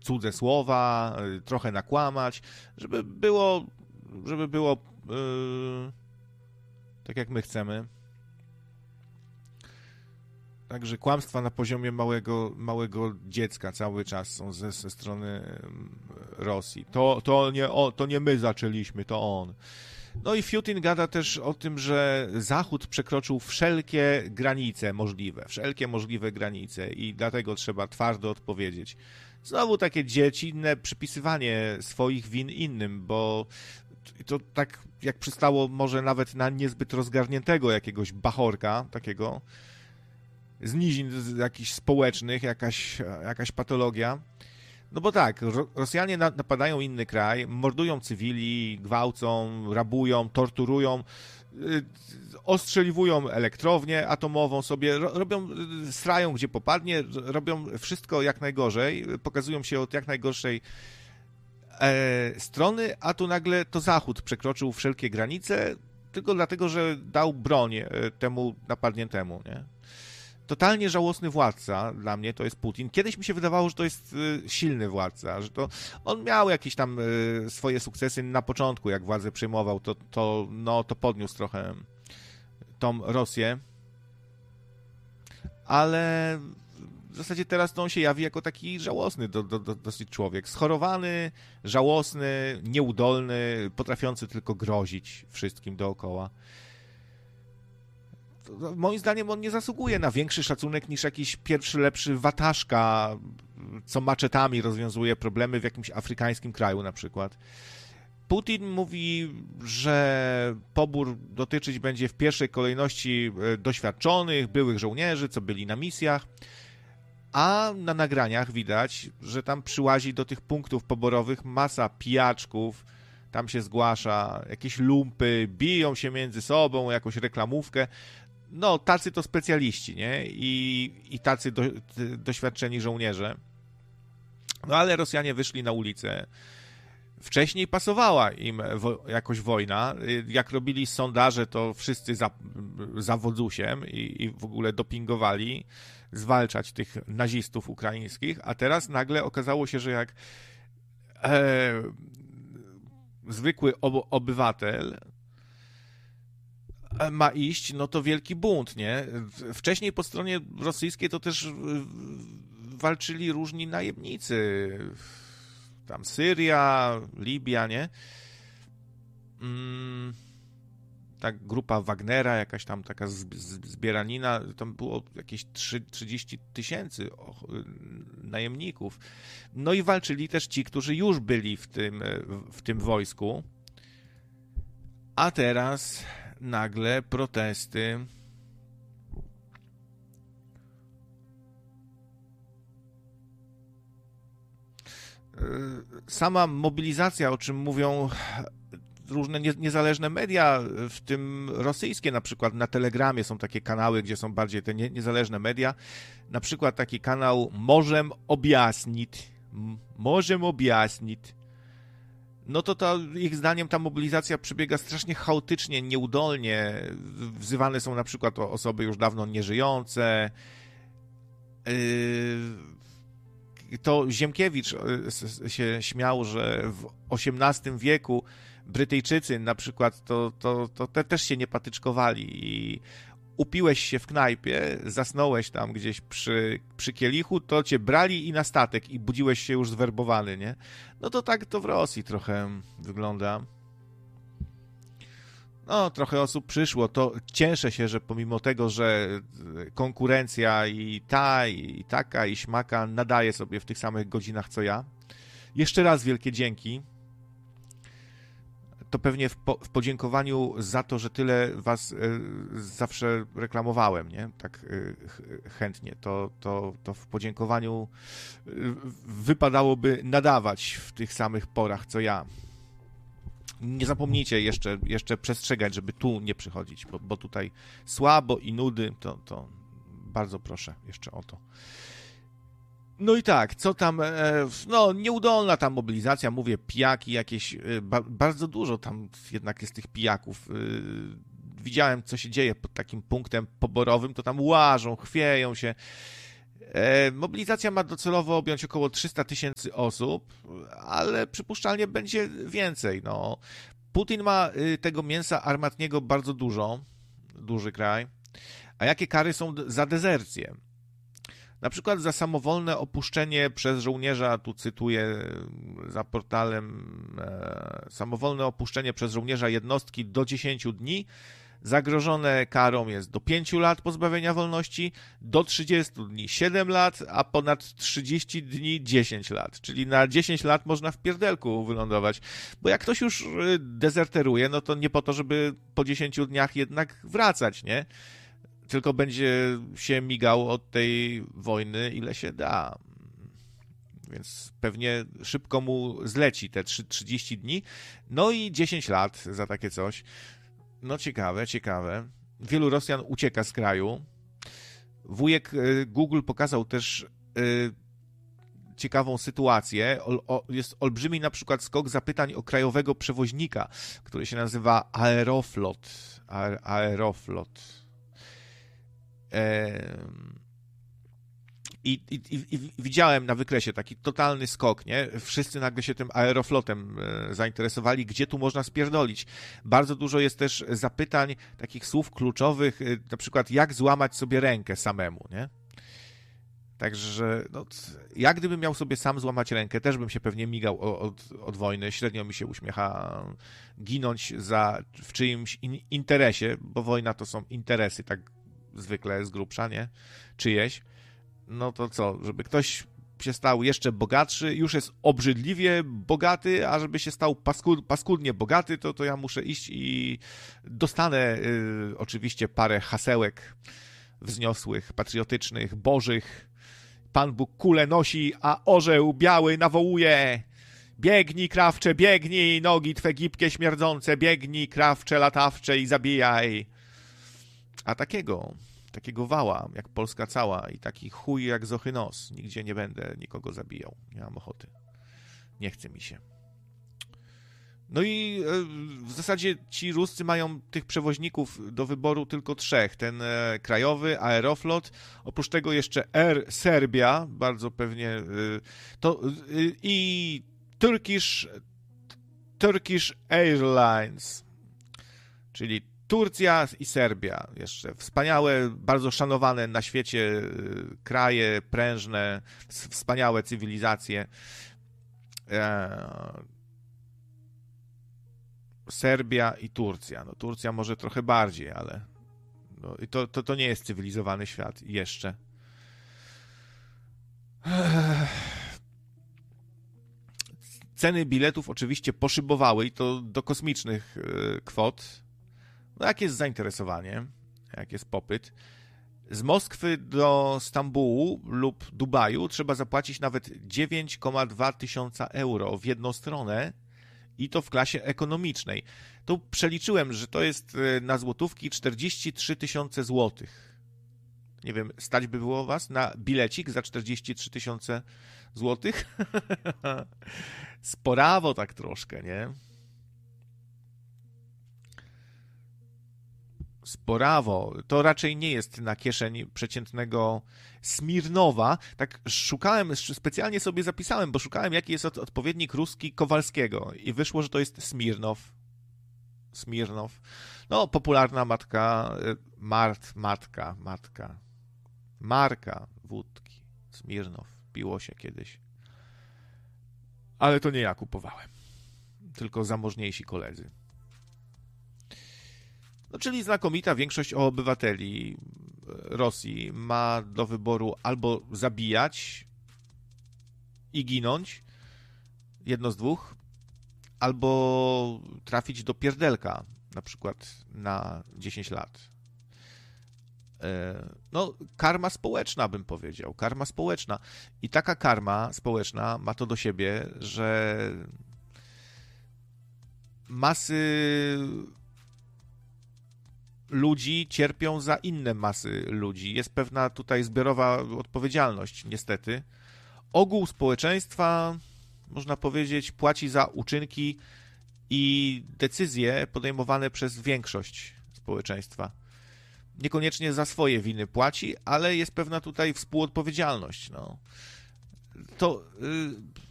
cudze słowa, trochę nakłamać, żeby było tak jak my chcemy. Także kłamstwa na poziomie małego dziecka cały czas są ze strony Rosji. To nie my zaczęliśmy, to on. No i Putin gada też o tym, że Zachód przekroczył wszelkie możliwe granice i dlatego trzeba twardo odpowiedzieć. Znowu takie dziecinne przypisywanie swoich win innym, bo to tak jak przystało może nawet na niezbyt rozgarniętego jakiegoś bachorka takiego, z nizin jakichś społecznych, jakaś patologia. No bo tak, Rosjanie napadają inny kraj, mordują cywili, gwałcą, rabują, torturują, ostrzeliwują elektrownię atomową sobie, strają gdzie popadnie, robią wszystko jak najgorzej, pokazują się od jak najgorszej strony, a tu nagle to Zachód przekroczył wszelkie granice tylko dlatego, że dał broń temu napadniętemu, nie? Totalnie żałosny władca dla mnie to jest Putin. Kiedyś mi się wydawało, że to jest silny władca, że to on miał jakieś tam swoje sukcesy na początku, jak władzę przejmował, to podniósł trochę tą Rosję, ale w zasadzie teraz to on się jawi jako taki żałosny dosyć człowiek. Schorowany, żałosny, nieudolny, potrafiący tylko grozić wszystkim dookoła. Moim zdaniem on nie zasługuje na większy szacunek niż jakiś pierwszy, lepszy wataszka, co maczetami rozwiązuje problemy w jakimś afrykańskim kraju na przykład. Putin mówi, że pobór dotyczyć będzie w pierwszej kolejności doświadczonych, byłych żołnierzy, co byli na misjach, a na nagraniach widać, że tam przyłazi do tych punktów poborowych masa pijaczków, tam się zgłasza, jakieś lumpy, biją się między sobą, jakąś reklamówkę. No, tacy to specjaliści, nie? I tacy doświadczeni żołnierze. No, ale Rosjanie wyszli na ulicę. Wcześniej pasowała im jakoś wojna. Jak robili sondaże, to wszyscy za wodzusiem i w ogóle dopingowali zwalczać tych nazistów ukraińskich, a teraz nagle okazało się, że jak zwykły obywatel ma iść, no to wielki bunt, nie? Wcześniej po stronie rosyjskiej to też walczyli różni najemnicy. Tam Syria, Libia, nie? Tak grupa Wagnera, jakaś tam taka zbieranina, tam było jakieś 30 000 najemników. No i walczyli też ci, którzy już byli w tym wojsku. A teraz nagle protesty. Sama mobilizacja, o czym mówią różne niezależne media, w tym rosyjskie, na przykład na Telegramie są takie kanały, gdzie są bardziej te niezależne media, na przykład taki kanał Możem objaśnić, no to ich zdaniem ta mobilizacja przebiega strasznie chaotycznie, nieudolnie, wzywane są na przykład osoby już dawno nieżyjące. To Ziemkiewicz się śmiał, że w XVIII wieku Brytyjczycy na przykład to też się nie patyczkowali i upiłeś się w knajpie, zasnąłeś tam gdzieś przy kielichu, to cię brali i na statek i budziłeś się już zwerbowany, nie? No to tak to w Rosji trochę wygląda. No, trochę osób przyszło, to cieszę się, że pomimo tego, że konkurencja i taka, i śmaka nadaje sobie w tych samych godzinach, co ja. Jeszcze raz wielkie dzięki. To pewnie w podziękowaniu za to, że tyle was zawsze reklamowałem, nie? Tak chętnie. To w podziękowaniu wypadałoby nadawać w tych samych porach, co ja. Nie zapomnijcie jeszcze przestrzegać, żeby tu nie przychodzić, bo tutaj słabo i nudy, to bardzo proszę jeszcze o to. No i tak, co tam, no nieudolna ta mobilizacja, mówię, pijaki jakieś, bardzo dużo tam jednak jest tych pijaków. Widziałem, co się dzieje pod takim punktem poborowym, to tam łażą, chwieją się. Mobilizacja ma docelowo objąć około 300 000 osób, ale przypuszczalnie będzie więcej. No. Putin ma tego mięsa armatniego bardzo dużo, duży kraj. A jakie kary są za dezercję? Na przykład za samowolne opuszczenie przez żołnierza, tu cytuję za portalem, samowolne opuszczenie przez żołnierza jednostki do 10 dni, zagrożone karą jest do 5 lat pozbawienia wolności, do 30 dni 7 lat, a ponad 30 dni 10 lat. Czyli na 10 lat można w pierdelku wylądować. Bo jak ktoś już dezerteruje, no to nie po to, żeby po 10 dniach jednak wracać, nie? Tylko będzie się migał od tej wojny, ile się da. Więc pewnie szybko mu zleci te 30 dni. No i 10 lat za takie coś. No ciekawe, ciekawe. Wielu Rosjan ucieka z kraju. Wujek Google pokazał też ciekawą sytuację. Jest olbrzymi na przykład skok zapytań o krajowego przewoźnika, który się nazywa Aeroflot. Aeroflot. I widziałem na wykresie taki totalny skok, nie? Wszyscy nagle się tym Aeroflotem zainteresowali, gdzie tu można spierdolić. Bardzo dużo jest też zapytań, takich słów kluczowych, na przykład jak złamać sobie rękę samemu, nie? Także no, ja gdybym miał sobie sam złamać rękę, też bym się pewnie migał od wojny. Średnio mi się uśmiecha ginąć w czyimś interesie, bo wojna to są interesy, tak zwykle z grubsza, nie? Czyjeś. No to co, żeby ktoś się stał jeszcze bogatszy, już jest obrzydliwie bogaty, a żeby się stał paskudnie bogaty, to ja muszę iść i dostanę oczywiście parę hasełek wzniosłych, patriotycznych, bożych. Pan Bóg kulę nosi, a orzeł biały nawołuje. Biegnij, krawcze, biegnij, nogi twe gibkie, śmierdzące, biegnij, krawcze, latawcze i zabijaj. A takiego wała, jak Polska cała i taki chuj jak Zochy nos. Nigdzie nie będę nikogo zabijał. Nie mam ochoty. Nie chce mi się. No i w zasadzie ci Ruscy mają tych przewoźników do wyboru tylko 3. Ten krajowy, Aeroflot, oprócz tego jeszcze Air Serbia, bardzo pewnie, i Turkish Airlines, czyli Turcja i Serbia. Jeszcze wspaniałe, bardzo szanowane na świecie kraje, prężne, wspaniałe cywilizacje. Serbia i Turcja. No, Turcja może trochę bardziej, ale no, i to nie jest cywilizowany świat jeszcze. Ceny biletów oczywiście poszybowały i to do kosmicznych kwot. No, jak jest zainteresowanie, jak jest popyt. Z Moskwy do Stambułu lub Dubaju trzeba zapłacić nawet 9,2 tysiąca euro w jedną stronę i to w klasie ekonomicznej. Tu przeliczyłem, że to jest na złotówki 43 000 złotych. Nie wiem, stać by było was na bilecik za 43 000 złotych? Sporawo tak troszkę, nie? Sporawo. To raczej nie jest na kieszeń przeciętnego Smirnowa. Tak szukałem, specjalnie sobie zapisałem, bo szukałem, jaki jest odpowiednik ruski Kowalskiego i wyszło, że to jest Smirnow. Smirnow. No, popularna marka wódki. Smirnow. Piło się kiedyś. Ale to nie ja kupowałem. Tylko zamożniejsi koledzy. No, czyli znakomita większość obywateli Rosji ma do wyboru albo zabijać i ginąć, jedno z dwóch, albo trafić do pierdelka, na przykład na 10 lat. No, karma społeczna, bym powiedział. Karma społeczna. I taka karma społeczna ma to do siebie, że masy ludzi cierpią za inne masy ludzi. Jest pewna tutaj zbiorowa odpowiedzialność, niestety. Ogół społeczeństwa, można powiedzieć, płaci za uczynki i decyzje podejmowane przez większość społeczeństwa. niekoniecznie za swoje winy płaci, ale jest pewna tutaj współodpowiedzialność. No. To